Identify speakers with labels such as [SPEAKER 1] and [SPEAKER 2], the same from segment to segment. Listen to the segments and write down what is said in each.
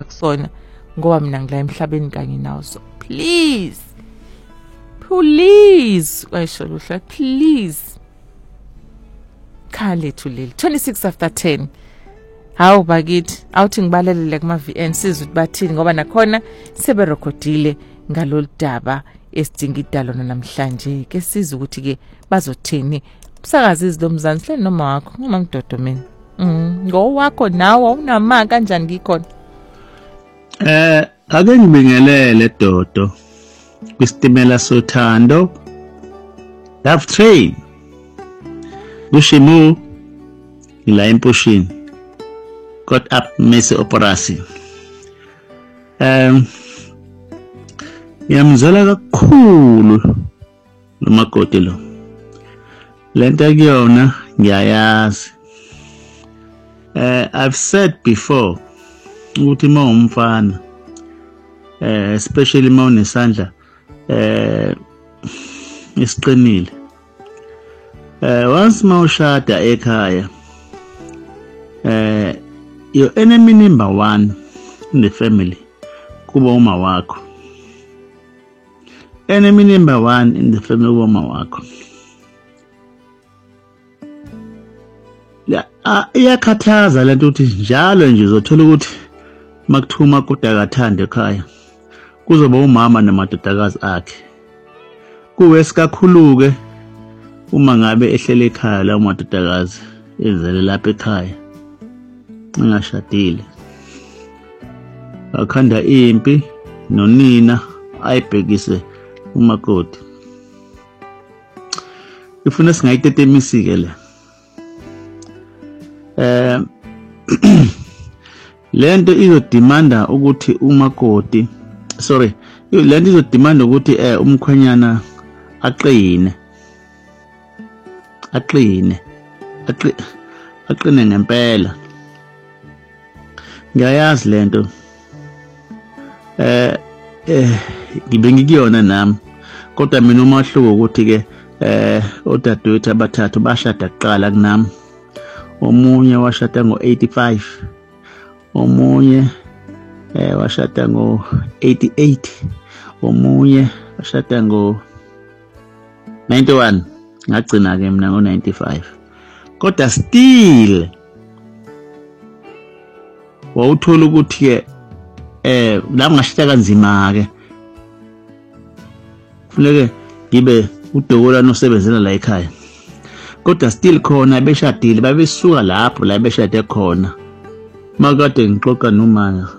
[SPEAKER 1] kusona ngoba mina ngila emhlabeni kanye nawo. So please wayisho please khale thuleli 26 after 10. Hawu bakithi awuthi ngibalelele kuma VN sizwe ukuthi bathini ngoba nakhona seberekhodile ngalolu daba esidinga idalona namhlanje ke sizwe ukuthi ke bazothini. Umsakazi izilomzansi hle noma wakho ngoma mdodo mina. Ngowakho nawo unama kanjani ngikhona?
[SPEAKER 2] Ake ngibingelele Dodo kwistimela sothando Love Train Bushimu ila empushini got up mese operasi. Yamzala kakhulu nomakoti lo. Lento kuyona ngiyayazi. I've said before ukuthi mawumfana especially mawunesandla isiqinile once mawushada ekhaya your enemy number 1 in the family kuba uma wakho. Enemy number 1 in the family kuba uma wakho. Iyakhathaza lento ukuthi njalo nje uzothola ukuthi makuthuma kudakathanda ekhaya kuzoba umama namadodakazi akhe. Kuwe sikakhulu ke uma ngabe ehlele ekhaya la umadodakazi ezele lapha ekhaya ngashadile. Akhanda impi nonina ayibhekise umakoti. Ifuna singayitetemisike le. Lento izodimanda ukuthi umakoti lento izodimanda ukuthi umkhwenyana aqine ngempela. Ngiyayazi lento ngibe ngikuyona nami kodwa mina umahluko ukuthi ke odadewethu abathathu bashada kuqala kunami. Omunye washada ngo85, omunye washada ngo88, omunye washada ngo91, ngagcina ke mina ngo95. Kodwa still wawuthola ukuthi ke la ngashada kanzima ke kufuneke ngibe udokola nosebenzela la ekhaya. Kodwa still khona beshadile babesuka lapho la beshade khona. Makade ngixoxa nomama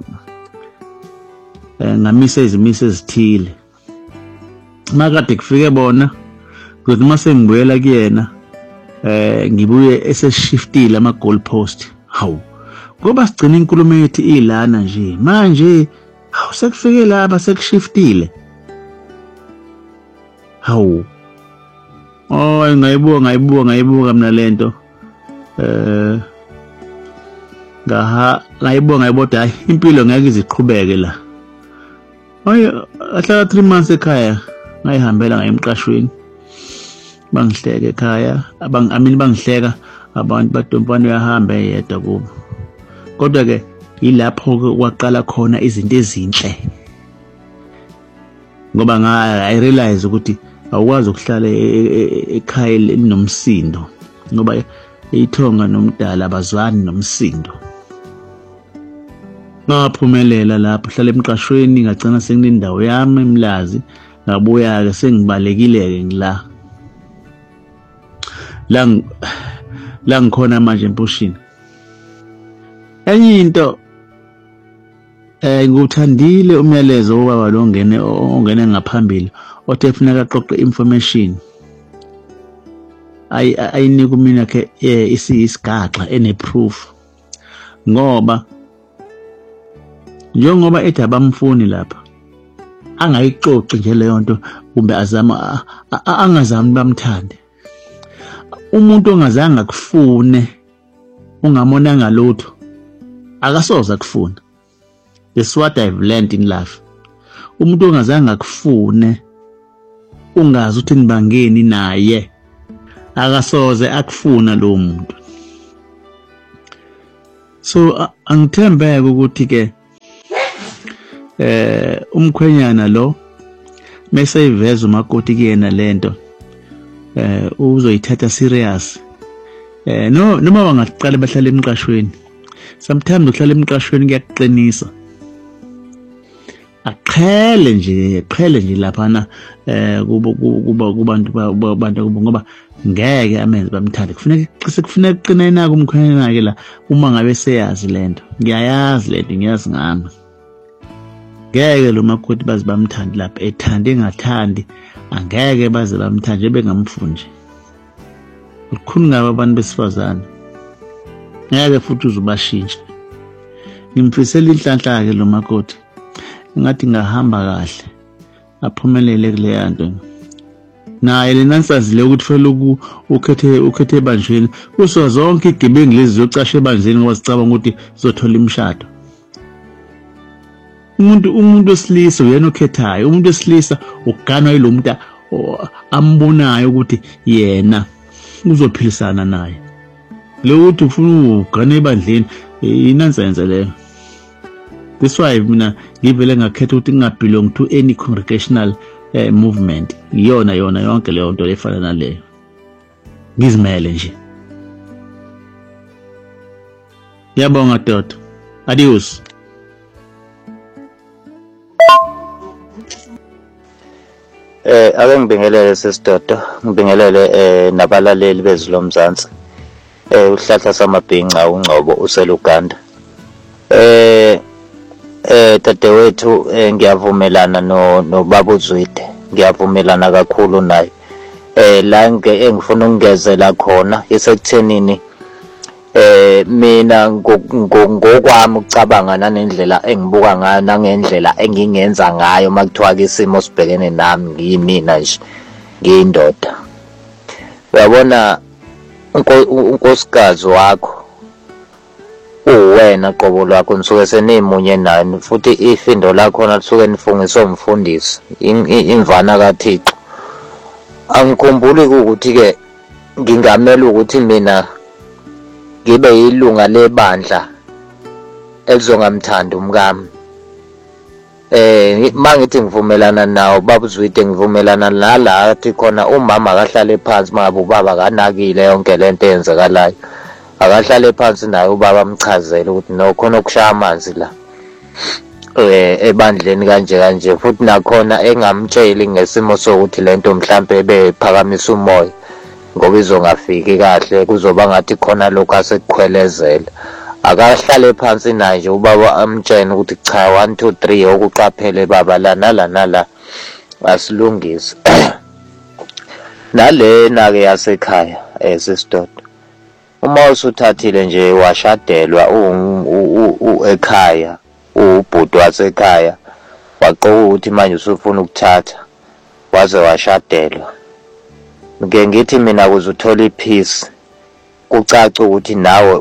[SPEAKER 2] ngamise izimiso ezithile. Makade kufike bona ukuthi mase ngibuyela kuyena ngibuye eseshiftile ama goalpost. Hawu ngoba sigcina inkulumo yethu ilana nje manje hawu sekufike lapha sekushiftile. Hawu ngayibuka mina lento ngayibona hayi impilo ngeke iziqhubeke la. Ahlala 3 months ekhaya ngayihambela ngayemqashweni bangihleka ekhaya bangihleka abantu badompane uyahamba yedwa kubo. Kodwa ke yilapho kwaqala khona izinto ezinhle ngoba I realize ukuthi awukwazi ukuhlala ekhaya elinomsindo ngoba ithonga nomdala abazwani nomsindo. Ngaphumelela lapho hlala emqashweni ngagcina senginendawo yami eMlazi ngabuya ke sengibalekile ke ngila la ngikhona manje empushini. Enye into nguthandile umyalezo obaba lo ongene ngaphambili othi efuneka aqoqe information ayinika mina ke isigaxa ene proof ngoba njengoba ethi abamfuni lapha angayixoxi nje leyo nto kumbe azama angazami bamthande. Umuntu ongazange akufune ungamonanga lutho akasoza kufuna. That's what I've learned in life. Umuntu ongazange akufune ungazi ukuthi nibangeni naye akasoze akufuna lo muntu. So angithembeke ukuthi ke umkhwenyana lo mase iveza umakoti kuyena lento uzoyithatha serious noma bangaqala bahlala emqashweni sometimes ukuhlala emqashweni kuyakuqinisa aqhele nje laphana kubantu ngoba ngeke amenze bamthande kufuneka uqine nako umkhwenyana ke la uma ngabe seyazi lento ngiyayazi lento ngiyazi ngami ngeke lo makoti bazi bamthandi lapha ethande engathandi angeke baze bamthande bengamfunje ukukhulu ngaba abantu besifazana ngeke futhi uzubashintsha ngimfisela inhlanhla ke lo makoti ngathi ngahamba kahle aphumelele kule yanto naye lenansazi le ukuthi fela ukhethe ebanjweni kuso zonke igebengu lezi zocasha ebanjweni ngoba sicabanga ukuthi zothola imishado umuntu wesilisa uyena okhethayo umuntu wesilisa uganwa yilo muntu ambonayo ukuthi yena uzophilisana naye lo uthi ufuna ugane ebandleni inansenze leyo that's why mina ngivele ngakhetha ukuthi ngingabelong to any congregational movement iyona yonke leyo nto efana naleyo ngizimele nje yabonga dodo adios
[SPEAKER 3] ake ngibingelele sesidodo ngibingelele nabalaleli bezilo Mzansi uhlahla samabhinca uNgcobo useluganda dadewethu ngiyavumelana nobaba uZwide ngiyavumelana kakhulu naye la engifuna ukungezela khona isekuthenini mina ngokwami ukucabanga nanendlela engibuka ngayo nangendlela engingenza ngayo makuthiwa ke isimo sibhekene nami ngiyimina nje ngiyindoda uyabona unkosikazi wakho uwena qobo lwakho nisuke senimunye nani futhi ifindo lakho lisuke nifungiswe umfundisi imvana kaThixo angikhumbuli ukuthi ke ngingamela ukuthi mina ngibe yilunga lebandla elizongamthanda umkami mangithi ngivumelana nawo baba uZwide ngivumelana nala athi khona umama akahlale phansi mangabe ubaba kanakile yonke lento eyenzekalayo akahlale phansi naye ubaba amchazele ukuthi no khona okushaya amanzi la ebandleni kanje futhi nakhona engamtsheli ngesimo sokuthi lento mhlambe bephakamisa umoya ngoba izongafiki kahle kuzoba ngathi khona lokho asekukhwelezela akahlale phansi naye nje ubaba amtshene ukuthi cha 1 2 3 okuqaphele baba la nala asilungise nalena ke yasekhaya sesidodo uma usuthathile nje washadelwa ekhaya ubhuti wasekhaya waqoqa ukuthi manje usufuna ukuthatha waze washadelwa ngeke ngithi mina kuze uthola ipeace kucaca ukuthi nawe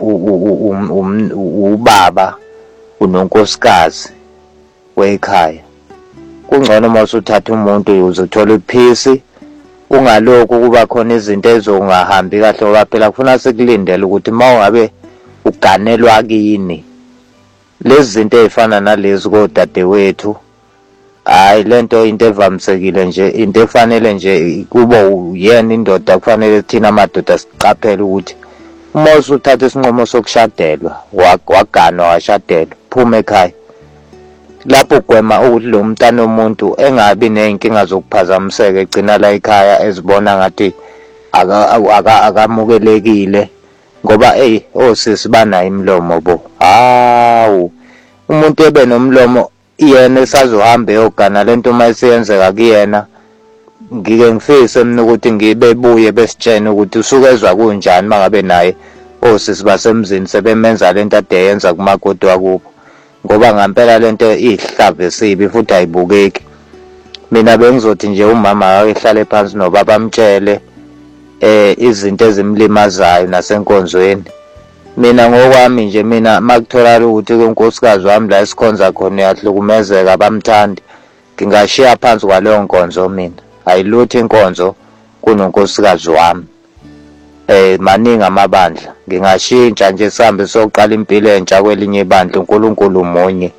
[SPEAKER 3] ubaba unonkosikazi wekhaya kungcono uma usuthatha umuntu uze uthola ipeace ungalokho kuba khona izinto ezongahambi kahle ngoba phela kufuna sikulindele ukuthi mawungabe uganelwa kini lezi zinto ezifana nalezi kodadewethu hayi lento into evamsekile nje into efanele nje kuba uyena indoda kufanele thina amadoda siqaphele ukuthi uma usuthatha isinqumo sokushadelwa waganwa washadelwa phuma ekhaya lapho ugwema ukuthi lo mntana womuntu engabi nenkinga zokuphazamiseka egcina la ekhaya ezibona ngathi akamukelekile ngoba osisi banayo imlomo bo hawu umuntu ebe nomlomo yena esazohamba eyogana lento mayisenzeka kuyena ngike ngifise mina ukuthi ngibebuye besitshene ukuthi usukezwa kunjani mangabe naye osisi basemzini sebemenza lento ade yenza kumakoti wakubo ngoba ngempela lento ihlave esibi futhi ayibukeki mina bengizothi nje umama ayehlale phansi nobaba amtshele izinto ezimlimazayo nasenkonzweni mina ngokwami nje mina makutholakala ukuthi unkosikazi wami la esikhonza khona uyahlukumezeka bamthandi ngingashiya phansi kwaleyo nkonzo mina ayilutho inkonzo kunonkosikazi wami maningi amabandla ngingashintsha nje sihambe soqala impilo entsha kwelinye ibandla uNkulunkulu munye